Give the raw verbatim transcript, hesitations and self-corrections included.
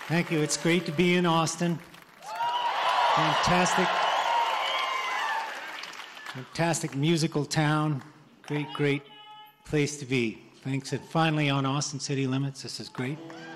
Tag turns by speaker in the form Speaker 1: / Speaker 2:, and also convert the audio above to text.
Speaker 1: Thank you. It's great to be in Austin. Fantastic, fantastic musical town. Great, great place to be. Thanks. And finally on Austin City Limits. This is great.